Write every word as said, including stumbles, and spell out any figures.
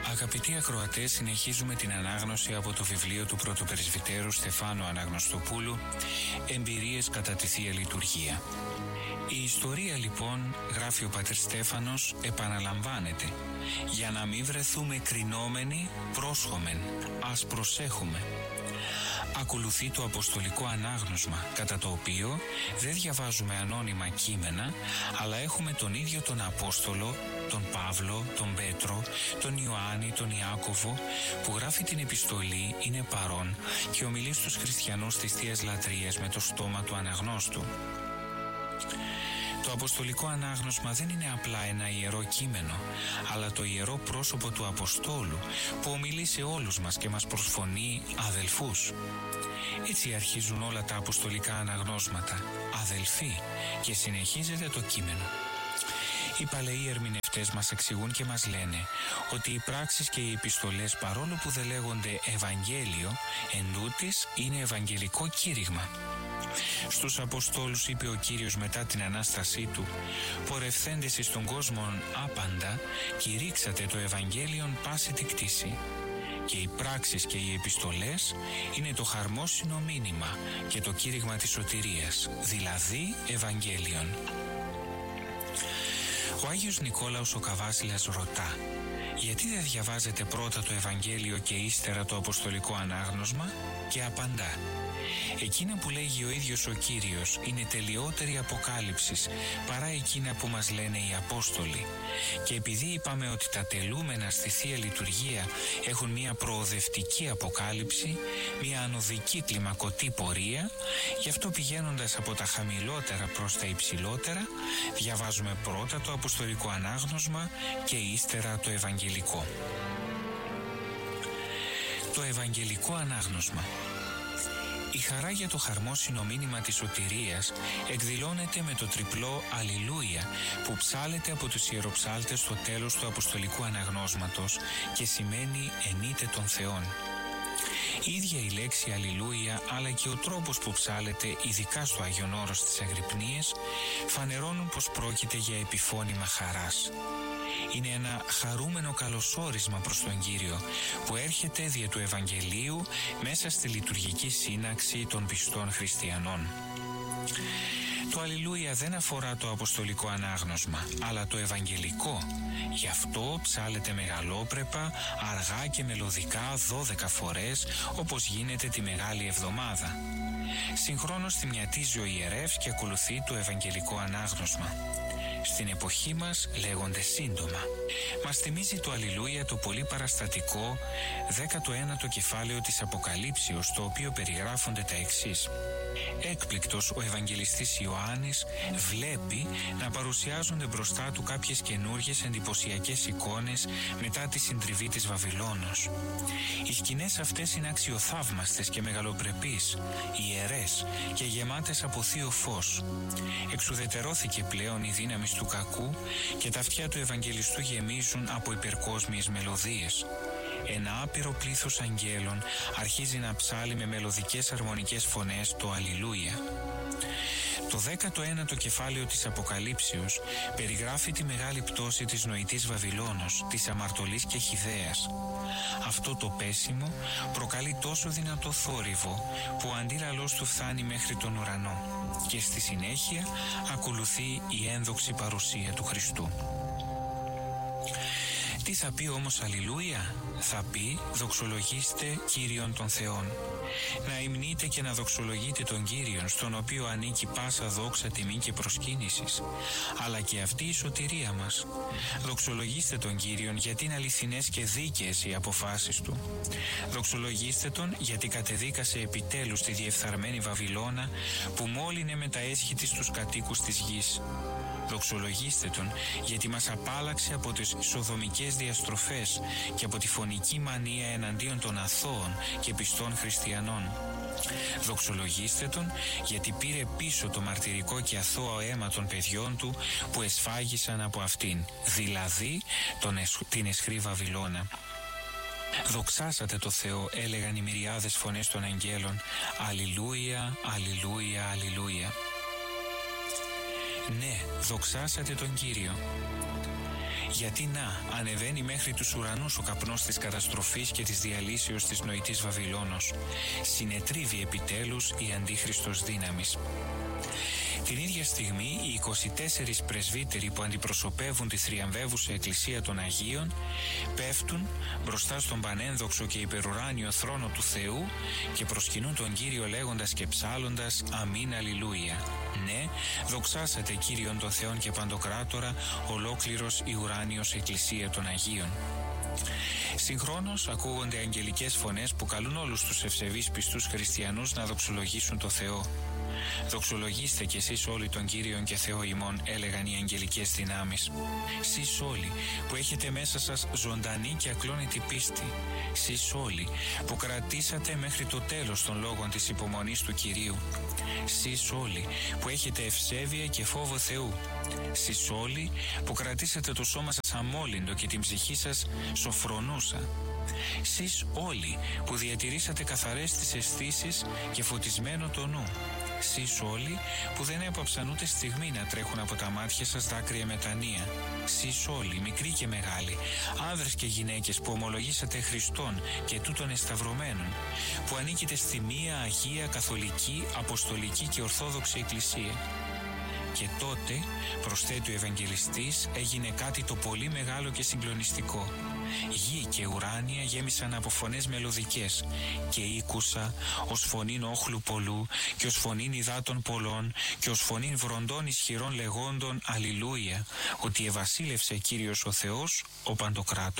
Αγαπητοί ακροατές, συνεχίζουμε την ανάγνωση από το βιβλίο του πρωτοπρεσβυτέρου Στεφάνου Αναγνωστοπούλου «Εμπειρίες κατά τη Θεία Λειτουργία». Η ιστορία λοιπόν, γράφει ο πατήρ Στέφανος, επαναλαμβάνεται. Για να μην βρεθούμε κρινόμενοι, πρόσχομεν, ας προσέχουμε. Ακολουθεί το αποστολικό ανάγνωσμα, κατά το οποίο δεν διαβάζουμε ανώνυμα κείμενα, αλλά έχουμε τον ίδιο τον Απόστολο, τον Παύλο, τον Πέτρο, τον Ιωάννη, τον Ιάκωβο, που γράφει την επιστολή, είναι παρόν και ομιλεί στους χριστιανούς της Θείας Λατρείας με το στόμα του αναγνώστου. Το αποστολικό ανάγνωσμα δεν είναι απλά ένα ιερό κείμενο, αλλά το ιερό πρόσωπο του Αποστόλου που ομιλεί σε όλους μας και μας προσφωνεί αδελφούς. Έτσι αρχίζουν όλα τα αποστολικά αναγνώσματα, αδελφοί, και συνεχίζεται το κείμενο. Οι παλαιοί ερμηνευτές μας εξηγούν και μας λένε ότι οι πράξεις και οι επιστολές, παρόλο που δεν λέγονται Ευαγγέλιο, εντούτοις είναι Ευαγγελικό κήρυγμα. Στους Αποστόλους είπε ο Κύριος μετά την Ανάστασή Του «Πορευθέντες εις τον κόσμον άπαντα, κηρύξατε το Ευαγγέλιον πάση τη κτήση». Και οι πράξεις και οι επιστολές είναι το χαρμόσυνο μήνυμα και το κήρυγμα της σωτηρίας, δηλαδή Ευαγγέλιον. Ο Άγιος Νικόλαος ο Καβάσιλας ρωτά «Γιατί δεν διαβάζετε πρώτα το Ευαγγέλιο και ύστερα το αποστολικό ανάγνωσμα?» Και απαντά «Εκείνα που λέγει ο ίδιος ο Κύριος είναι τελειότερη αποκάλυψης παρά εκείνα που μας λένε οι Απόστολοι. Και επειδή είπαμε ότι τα τελούμενα στη Θεία Λειτουργία έχουν μια προοδευτική αποκάλυψη, μια ανωδική κλιμακωτή πορεία, γι' αυτό πηγαίνοντας από τα χαμηλότερα προς τα υψηλότερα, διαβάζουμε πρώτα το αποστολικό ανάγνωσμα και ύστερα το Ευαγγελικό». Το Ευαγγελικό ανάγνωσμα. Η χαρά για το χαρμόσυνο μήνυμα της σωτηρίας εκδηλώνεται με το τριπλό Αλληλούια που ψάλεται από τους ιεροψάλτες στο τέλος του αποστολικού αναγνώσματος και σημαίνει «ενείτε των Θεών». Η ίδια η λέξη Αλληλούια αλλά και ο τρόπος που ψάλεται, ειδικά στο Άγιον Όρος της Αγρυπνίας, φανερώνουν πως πρόκειται για επιφώνημα χαράς. Είναι ένα χαρούμενο καλωσόρισμα προς τον Κύριο που έρχεται δια του Ευαγγελίου μέσα στη λειτουργική σύναξη των πιστών χριστιανών. Το Αλληλούια δεν αφορά το αποστολικό ανάγνωσμα, αλλά το Ευαγγελικό. Γι' αυτό ψάλεται μεγαλόπρεπα, αργά και μελωδικά δώδεκα φορές, όπως γίνεται τη Μεγάλη Εβδομάδα. Συγχρόνως θυμιατίζει ο ιερεύς και ακολουθεί το Ευαγγελικό ανάγνωσμα. Στην εποχή μας λέγονται σύντομα. Μας θυμίζει το Αλληλούια το πολύ παραστατικό δέκατο ένατο κεφάλαιο της Αποκαλύψεως, το οποίο περιγράφονται τα εξής. Έκπληκτος ο Ευαγγελιστής Ιωάννης βλέπει να παρουσιάζονται μπροστά του κάποιες καινούργιες εντυπωσιακές εικόνες μετά τη συντριβή της Βαβυλώνος. Οι σκηνές αυτές είναι αξιοθαύμαστες και μεγαλοπρεπείς, ιερές και γεμάτες από θείο φως. Εξουδετερώθηκε πλέον η δύναμη του κακού και τα αυτιά του Ευαγγελιστού γεμίζουν από υπερκόσμιες μελωδίες. Ένα άπειρο πλήθος αγγέλων αρχίζει να ψάλει με μελωδικές αρμονικές φωνές το Αλληλούια. Το δέκατο ένατο κεφάλαιο της Αποκαλύψεως περιγράφει τη μεγάλη πτώση της νοητής Βαβυλώνος, της αμαρτωλής και χυδαίας. Αυτό το πέσιμο προκαλεί τόσο δυνατό θόρυβο που ο αντίλαλος του φτάνει μέχρι τον ουρανό και στη συνέχεια ακολουθεί η ένδοξη παρουσία του Χριστού. Τι θα πει όμως Αλληλούια? Θα πει δοξολογήστε Κύριον των Θεών. Να υμνείτε και να δοξολογείτε τον Κύριον, στον οποίο ανήκει πάσα δόξα, τιμή και προσκύνησης, αλλά και αυτή η σωτηρία μας. Δοξολογήστε τον Κύριον γιατί είναι αληθινές και δίκαιες οι αποφάσεις Του. Δοξολογήστε Τον γιατί κατεδίκασε επιτέλους τη διεφθαρμένη Βαβυλώνα που μόλυνε με τα έσχη της τους κατοίκους της γης. Δοξολογήστε Τον γιατί μας απάλαξε από τις σοδομικές διαστροφές και από τη φωνική μανία εναντίον των αθώων και πιστών χριστιανών. Δοξολογήστε Τον γιατί πήρε πίσω το μαρτυρικό και αθώο αίμα των παιδιών Του που εσφάγισαν από αυτήν, δηλαδή τον εσ, την αισχρή Βαβυλώνα. Δοξάσατε το Θεό, έλεγαν οι μυριάδες φωνές των αγγέλων. Αλληλούια, αλληλούια, αλληλούια. Ναι, δοξάσατε τον Κύριο. Γιατί να, ανεβαίνει μέχρι τους ουρανούς ο καπνός της καταστροφής και της διαλύσεως της νοητής Βαβυλώνος. Συνετρίβει επιτέλους η αντίχριστος δύναμης. Την ίδια στιγμή οι είκοσι τέσσερις πρεσβύτεροι που αντιπροσωπεύουν τη θριαμβεύουσα Εκκλησία των Αγίων πέφτουν μπροστά στον πανένδοξο και υπερουράνιο θρόνο του Θεού και προσκυνούν τον Κύριο λέγοντας και ψάλλοντας «Αμήν αλληλούια». Ναι, δοξάσατε Κύριον των Θεών και Παντοκράτορα, ολόκληρος η ουράνιος Εκκλησία των Αγίων. Συγχρόνως ακούγονται αγγελικές φωνές που καλούν όλους τους ευσεβείς πιστούς χριστιανούς να δοξολογήσουν το Θεό. «Δοξολογήστε κι εσείς όλοι τον Κύριον και Θεό ημών», έλεγαν οι αγγελικές δυνάμεις. Σεις όλοι που έχετε μέσα σας ζωντανή και ακλόνητη πίστη. Σεις όλοι που κρατήσατε μέχρι το τέλος των λόγων της υπομονής του Κυρίου. Σεις όλοι που έχετε ευσέβεια και φόβο Θεού. Σεις όλοι που κρατήσατε το σώμα σας αμόλυντο και την ψυχή σας σοφρονούσα. Σεις όλοι που διατηρήσατε καθαρές τις αισθήσεις και φωτισμένο το νου. Σεις όλοι που δεν έπαψαν ούτε στιγμή να τρέχουν από τα μάτια σας δάκρυα μετανία. Σεις όλοι, μικροί και μεγάλοι, άνδρες και γυναίκες που ομολογήσατε Χριστόν και τούτον εσταυρωμένων, που ανήκετε στη μία Αγία, Καθολική, Αποστολική και Ορθόδοξη Εκκλησία. Και τότε, προσθέτει ο Ευαγγελιστής, έγινε κάτι το πολύ μεγάλο και συγκλονιστικό. Γη και ουράνια γέμισαν από φωνές μελωδικές και ήκουσα ως φωνήν όχλου πολλού και ως φωνήν υδάτων πολλών και ως φωνήν βροντών ισχυρών λεγόντων «Αλληλούια», ότι ευασίλευσε Κύριος ο Θεός ο Παντοκράτορας.